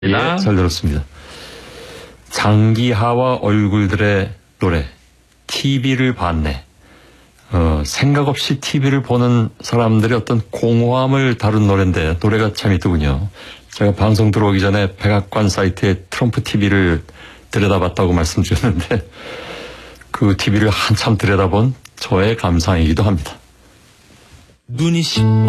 예, 잘 들었습니다. 장기하와 얼굴들의 노래, TV를 봤네. 생각 없이 TV를 보는 사람들의 어떤 공허함을 다룬 노래인데 노래가 참 이쁘군요. 제가 방송 들어오기 전에 백악관 사이트에 트럼프 TV를 들여다봤다고 말씀드렸는데 그 TV를 한참 들여다본 저의 감상이기도 합니다. 눈이